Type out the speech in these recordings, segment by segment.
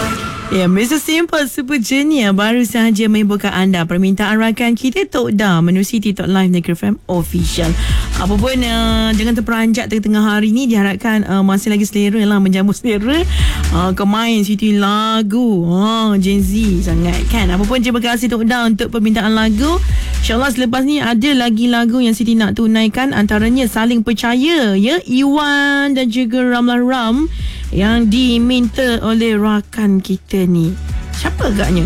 Ya, Mr. Simple Super Junior baru sahaja menghiburkan anda. Permintaan rakan kita Tok Da menerusi TikTok Live Negeri FM Official. Apa pun jangan terperanjat tengah hari ni. Diharapkan masih lagi selera lah, menjamu selera. Kemain situ lagu Gen Z sangat kan. Apa pun terima kasih Tok Da untuk permintaan lagu. InsyaAllah selepas ni ada lagi lagu yang Siti nak tunaikan. Antaranya Saling Percaya, ya, Iwan dan juga Ramlah Ram yang diminta oleh rakan kita ni. Siapa agaknya?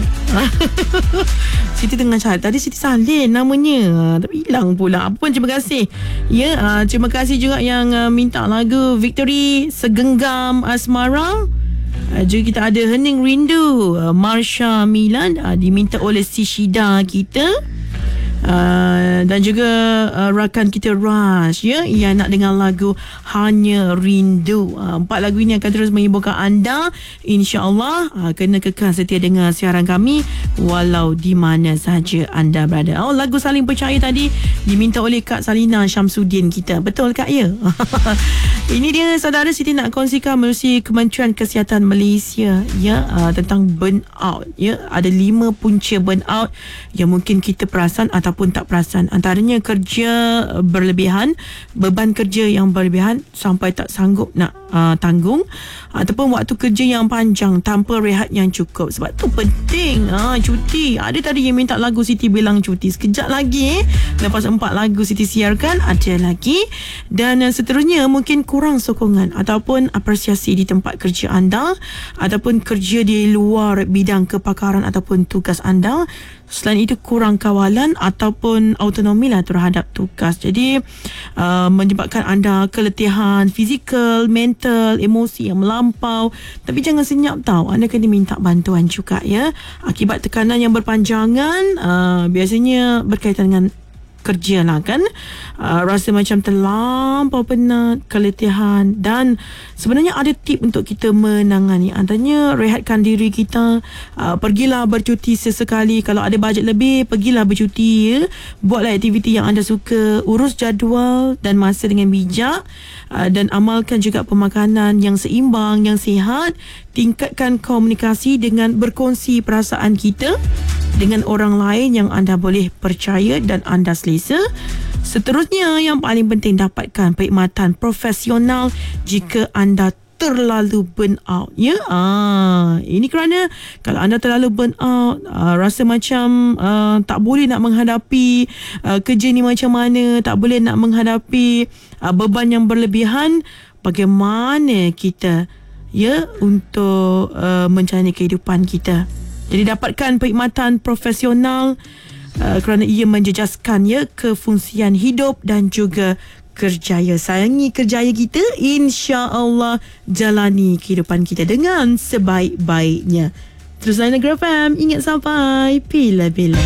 Siti tengah cari. Tadi Siti Salin namanya, tapi hilang pula. Apa pun terima kasih. Ya, terima kasih juga yang minta lagu Victory Segenggam Asmara. Juga kita ada Hening Rindu, Marsha Milan, diminta oleh si Shida kita. Dan juga rakan kita Rush, ya, yang nak dengar lagu Hanya Rindu. 4 lagu ini akan terus menghiburkan anda, InsyaAllah. Kena kekal setia dengar siaran kami walau di mana sahaja anda berada. Lagu Saling Percaya tadi diminta oleh Kak Salina Syamsuddin kita. Betul Kak, ya? Ini dia saudara, Siti nak kongsikan melalui Kementerian Kesihatan Malaysia, ya, tentang burnout, ya. Ada 5 punca burnout yang mungkin kita perasan ataupun tak perasan. Antaranya kerja berlebihan, beban kerja yang berlebihan sampai tak sanggup nak tanggung, ataupun waktu kerja yang panjang tanpa rehat yang cukup. Sebab tu penting cuti. Ada tadi yang minta lagu, Siti bilang cuti. Sekejap lagi lepas 4 lagu Siti siarkan ada lagi. Dan seterusnya mungkin kurang sokongan ataupun apresiasi di tempat kerja anda, ataupun kerja di luar bidang kepakaran ataupun tugas anda. Selain itu kurang kawalan ataupun autonomi lah terhadap tugas. Jadi menyebabkan anda keletihan fizikal, mental, emosi yang melampau. Tapi jangan senyap tau, anda kena minta bantuan juga, ya. Akibat tekanan yang berpanjangan biasanya berkaitan dengan kerja lah kan. Rasa macam terlampau penat, keletihan. Dan sebenarnya ada tip untuk kita menangani. Antaranya rehatkan diri kita. Pergilah bercuti sesekali. Kalau ada bajet lebih, pergilah bercuti, ya. Buatlah aktiviti yang anda suka. Urus jadual dan masa dengan bijak. Dan amalkan juga pemakanan yang seimbang, yang sihat. Tingkatkan komunikasi dengan berkongsi perasaan kita dengan orang lain yang anda boleh percaya dan anda selesa. Seterusnya, yang paling penting, dapatkan perkhidmatan profesional jika anda terlalu burn out, ya. Ini kerana kalau anda terlalu burn out, rasa macam tak boleh nak menghadapi kerja ni macam mana, tak boleh nak menghadapi beban yang berlebihan, bagaimana kita, ya, untuk menjalani kehidupan kita. Jadi dapatkan perkhidmatan profesional kerana ia menjejaskan, ya, kefungsian hidup dan juga kerjaya. Sayangi kerjaya kita, insya-Allah jalani kehidupan kita dengan sebaik-baiknya. Terus lain Negeri FM, ingat sampai bila-bila.